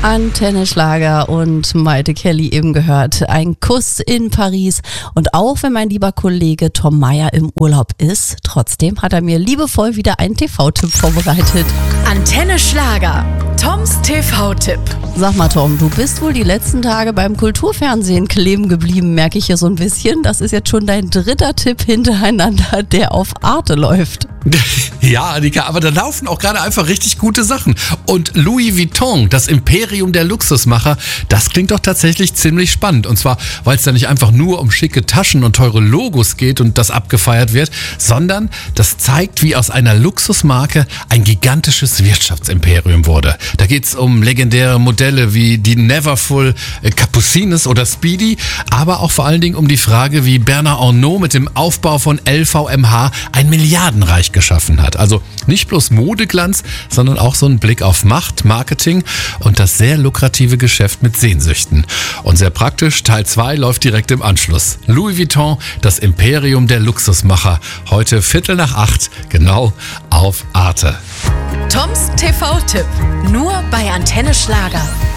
Antenne Schlager und Maite Kelly eben gehört. Ein Kuss in Paris. Und auch wenn mein lieber Kollege Tom Meyer im Urlaub ist, trotzdem hat er mir liebevoll wieder einen TV-Tipp vorbereitet. Antenne Schlager. Toms TV-Tipp. Sag mal, Tom, du bist wohl die letzten Tage beim Kulturfernsehen kleben geblieben, merke ich hier so ein bisschen. Das ist jetzt schon dein dritter Tipp hintereinander, der auf Arte läuft. Ja, Annika, aber da laufen auch gerade einfach richtig gute Sachen. Und Louis Vuitton, das Imperium der Luxusmacher, das klingt doch tatsächlich ziemlich spannend. Und zwar, weil es da nicht einfach nur um schicke Taschen und teure Logos geht und das abgefeiert wird, sondern das zeigt, wie aus einer Luxusmarke ein gigantisches Wirtschaftsimperium wurde. Da geht's um legendäre Modelle wie die Neverfull, Capucines oder Speedy, aber auch vor allen Dingen um die Frage, wie Bernard Arnault mit dem Aufbau von LVMH ein Milliardenreich geschaffen hat. Also nicht bloß Modeglanz, sondern auch so ein Blick auf Macht, Marketing und das sehr lukrative Geschäft mit Sehnsüchten. Und sehr praktisch, Teil 2 läuft direkt im Anschluss. Louis Vuitton, das Imperium der Luxusmacher. Heute 7:45, genau auf Arte. Toms TV-Tipp. Nur bei Antenne Schlager.